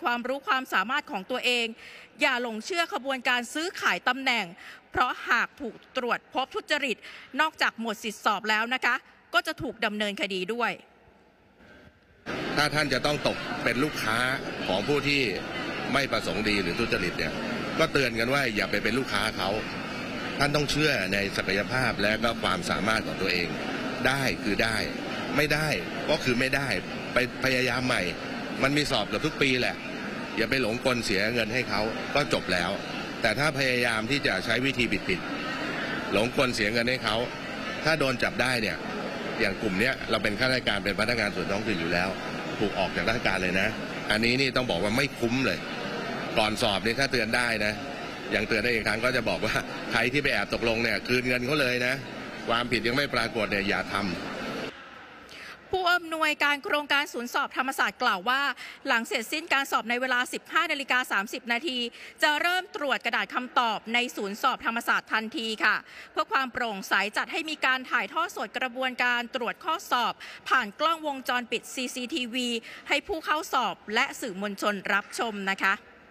ความรู้ความสามารถของตัวเองอย่าหลงเชื่อขบวนการซื้อขายตำแหน่งเพราะหากถูกตรวจพบทุจริตนอกจากหมดสิทธิสอบแล้วนะคะก็จะถูกดำเนินคดีด้วยถ้าท่านจะต้องตกเป็นลูกค้าของผู้ที่ไม่ประสงค์ดีหรือทุจริตเนี่ยก็เตือนกันว่าอย่าไปเป็นลูกค้าเขาท่านต้องเชื่อในศักยภาพและก็ความสามารถของตัวเองได้คือได้ไม่ได้ก็คือไม่ได้ไปพยายามใหม่มันมีสอบเกือบทุกปีแหละอย่าไปหลงกลเสียเงินให้เขาก็จบแล้วแต่ถ้าพยายามที่จะใช้วิธีผิดหลงกลเสียเงินให้เขาถ้าโดนจับได้เนี่ยอย่างกลุ่มนี้เราเป็นข้าราชการเป็นพนักงานส่วนท้องถิ่นอยู่แล้วถูกออกจากราชการเลยนะอันนี้นี่ต้องบอกว่าไม่คุ้มเลยก่อนสอบนี่ถ้าเตือนได้นะอย่างเตือนได้อีกครั้งก็จะบอกว่าใครที่ไปแอบตกลงเนี่ยคืนเงินเขาเลยนะความผิดยังไม่ปรากฏเนี่ยอย่าทำผู้อำนวยการโครงการศูนย์สอบธรรมศาสตร์กล่าวว่าหลังเสร็จสิ้นการสอบในเวลา 15:30 น.จะเริ่มตรวจกระดาษคำตอบในศูนย์สอบธรรมศาสตร์ทันทีค่ะเพื่อความโปร่งใสจัดให้มีการถ่ายทอดสดกระบวนการตรวจข้อสอบผ่านกล้องวงจรปิด CCTV ให้ผู้เข้าสอบและสื่อมวลชนรับชมนะคะ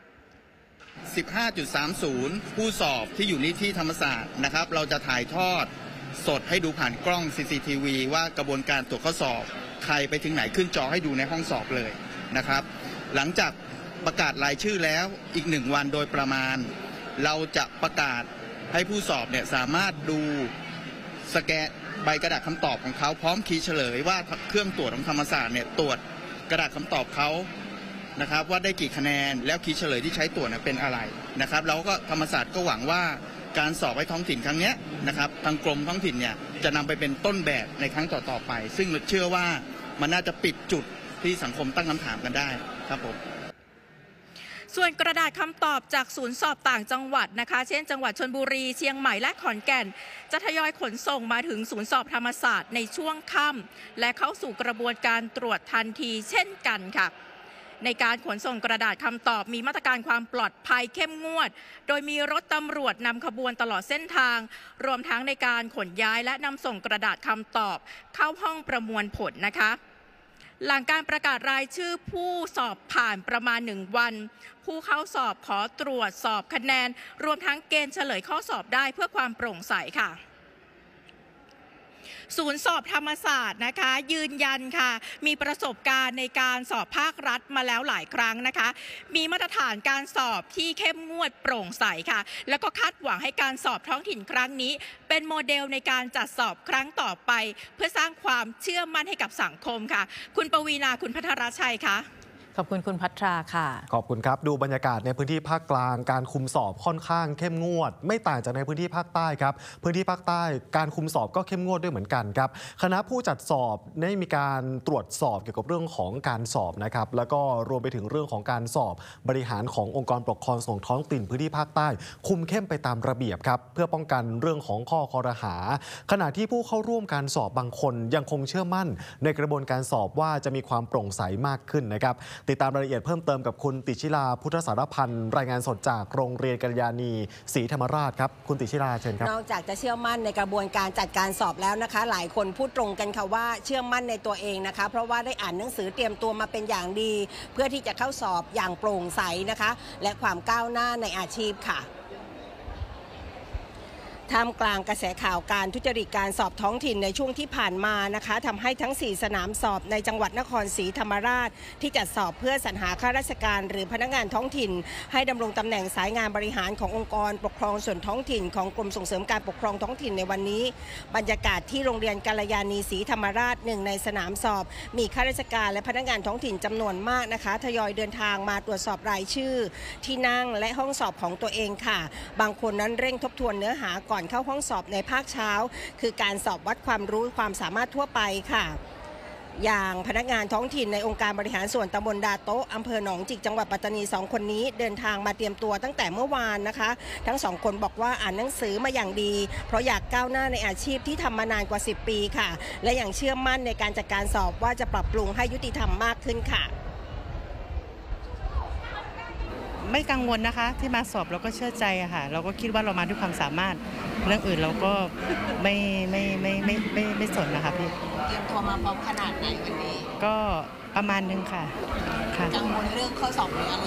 15.30 ผู้สอบที่อยู่ที่ธรรมศาสตร์นะครับเราจะถ่ายทอดสดให้ดูผ่านกล้อง CCTV ว่ากระบวนการตรวจข้อสอบใครไปถึงไหนขึ้นจอให้ดูในห้องสอบเลยนะครับหลังจากประกาศรายชื่อแล้วอีก1 วันโดยประมาณเราจะประกาศให้ผู้สอบเนี่ยสามารถดูสแกนใบกระดาษคำตอบของเขาพร้อมคีย์เฉลยว่าเครื่องตรวจของธรรมศาสตร์เนี่ยตรวจกระดาษคำตอบเขานะครับว่าได้กี่คะแนนแล้วคีย์เฉลยที่ใช้ตรวจเป็นอะไรนะครับแล้วก็ธรรมศาสตร์ก็หวังว่าการสอบไว้ท้องถิ่นครั้งนี้นะครับทางกรมท้องถิ่นเนี่ยจะนำไปเป็นต้นแบบในครั้งต่อๆไปซึ่งเชื่อว่ามันน่าจะปิดจุดที่สังคมตั้งคำถามกันได้ครับผมส่วนกระดาษคำตอบจากศูนย์สอบต่างจังหวัดนะคะเช่นจังหวัดชลบุรีเชียงใหม่และขอนแก่นจะทยอยขนส่งมาถึงศูนย์สอบธรรมศาสตร์ในช่วงค่ำและเข้าสู่กระบวนการตรวจทันทีเช่นกันค่ะในการขนส่งกระดาษคำตอบมีมาตรการความปลอดภัยเข้มงวดโดยมีรถตำรวจนำขบวนตลอดเส้นทางรวมทั้งในการขนย้ายและนำส่งกระดาษคำตอบเข้าห้องประมวลผลนะคะหลังการประกาศรายชื่อผู้สอบผ่านประมาณ1 วันผู้เข้าสอบขอตรวจสอบคะแนนรวมทั้งเกณฑ์เฉลยข้อสอบได้เพื่อความโปร่งใสค่ะศูนย์สอบธรรมศาสตร์นะคะยืนยันค่ะมีประสบการณ์ในการสอบภาครัฐมาแล้วหลายครั้งนะคะมีมาตรฐานการสอบที่เข้มงวดโปร่งใสค่ะแล้วก็คาดหวังให้การสอบท้องถิ่นครั้งนี้เป็นโมเดลในการจัดสอบครั้งต่อไปเพื่อสร้างความเชื่อมั่นให้กับสังคมค่ะคุณปวีณาคุณภัทรชัยค่ะขอบคุณคุณพัทราค่ะขอบคุณครับดูบรรยากาศในพื้นที่ภาคกลางการคุมสอบค่อนข้างเข้มงวดไม่ต่างจากในพื้นที่ภาคใต้ครับพื้นที่ภาคใต้การคุมสอบก็เข้มงวดด้วยเหมือนกันครับคณะผู้จัดสอบได้มีการตรวจสอบเกี่ยวกับเรื่องของการสอบนะครับแล้วก็รวมไปถึงเรื่องของการสอบบริหารขององค์กรปกครองส่งท้องถิ่นพื้นที่ภาคใต้คุมเข้มไปตามระเบียบครับเพื่อป้องกันเรื่องของข้อคอรหาขณะที่ผู้เข้าร่วมการสอบบางคนยังคงเชื่อมั่นในกระบวนการสอบว่าจะมีความโปร่งใสมากขึ้นนะครับติดตามรายละเอียดเพิ่มเติมกับคุณติชิลาพุทธสารพันธ์รายงานสดจากโรงเรียนกัลยาณีศรีธรรมราชครับคุณติชิลาเชิญครับนอกจากจะเชื่อมั่นในกระบวนการจัดการสอบแล้วนะคะหลายคนพูดตรงกันค่ะว่าเชื่อมั่นในตัวเองนะคะเพราะว่าได้อ่านหนังสือเตรียมตัวมาเป็นอย่างดีเพื่อที่จะเข้าสอบอย่างโปร่งใสนะคะและความก้าวหน้าในอาชีพค่ะท่ามกลางกระแสข่าวการทุจริตการสอบท้องถิ่นในช่วงที่ผ่านมานะคะทำให้ทั้ง4สนามสอบในจังหวัดนครศรีธรรมราชที่จัดสอบเพื่อสรรหาข้าราชการหรือพนักงานท้องถิ่นให้ดำรงตำแหน่งสายงานบริหารขององค์กรปกครองส่วนท้องถิ่นของกรมส่งเสริมการปกครองท้องถิ่นในวันนี้บรรยากาศที่โรงเรียนกัลยาณีศรีธรรมราช1ในสนามสอบมีข้าราชการและพนักงานท้องถิ่นจำนวนมากนะคะทยอยเดินทางมาตรวจสอบรายชื่อที่นั่งและห้องสอบของตัวเองค่ะบางคนนั้นเร่งทบทวนเนื้อหาก่อนเข้าห้องสอบในภาคเช้าคือการสอบวัดความรู้ความสามารถทั่วไปค่ะอย่างพนักงานท้องถิ่นในองค์การบริหารส่วนตำบลดาโต๊ะอำเภอหนองจิกจังหวัดปัตตานี2คนนี้เดินทางมาเตรียมตัวตั้งแต่เมื่อวานนะคะทั้ง2คนบอกว่าอ่านหนังสือมาอย่างดีเพราะอยากก้าวหน้าในอาชีพที่ทำมานานกว่า10 ปีค่ะและอย่างเชื่อมั่นในการจัดการสอบว่าจะปรับปรุงให้ยุติธรรมมากขึ้นค่ะไม่กังวลนะคะที่มาสอบเราก็เชื่อใจอะค่ะเราก็คิดว่าเรามาด้วยความสามารถเรื่องอื่นเราก็ไม่สนนะคะพี่เตรียมตัวมาพร้อมขนาดไหนวันนี้ก็ประมาณนึงค่ะกังวลเรื่องข้อสอบหรืออะไร